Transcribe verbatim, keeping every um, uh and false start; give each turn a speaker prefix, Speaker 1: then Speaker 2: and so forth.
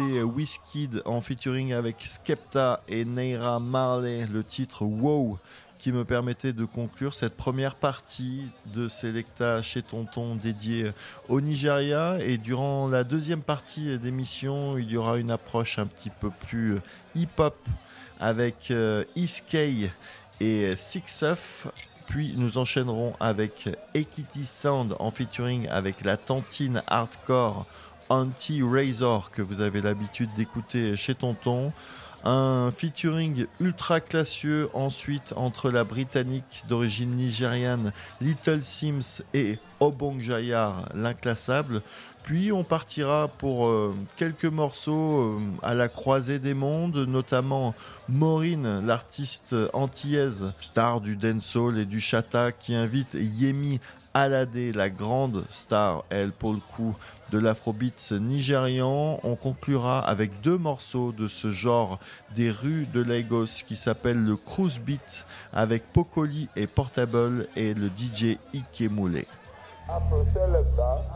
Speaker 1: écouté Wizkid en featuring avec Skepta et Naira Marley, le titre Wow, qui me permettait de conclure cette première partie de Selecta chez Tonton dédiée au Nigeria. Et durant la deuxième partie d'émission, il y aura une approche un petit peu plus hip-hop avec euh, Iskay et Sixuff. Puis nous enchaînerons avec Ekiti Sound en featuring avec la tantine hardcore Anti-Razor que vous avez l'habitude d'écouter chez Tonton. Un featuring ultra classieux ensuite entre la britannique d'origine nigériane Little Sims et Obong Jayar, l'inclassable. Puis on partira pour euh, quelques morceaux euh, à la croisée des mondes, notamment Maureen, l'artiste antillaise, star du dancehall et du chata, qui invite Yemi Alade, la grande star, elle, pour le coup, de l'afrobeats nigérian. On conclura avec deux morceaux de ce genre des rues de Lagos qui s'appelle le Cruise Beat avec Pokoli et Portable et le D J Ikemule.
Speaker 2: Afro Selecta.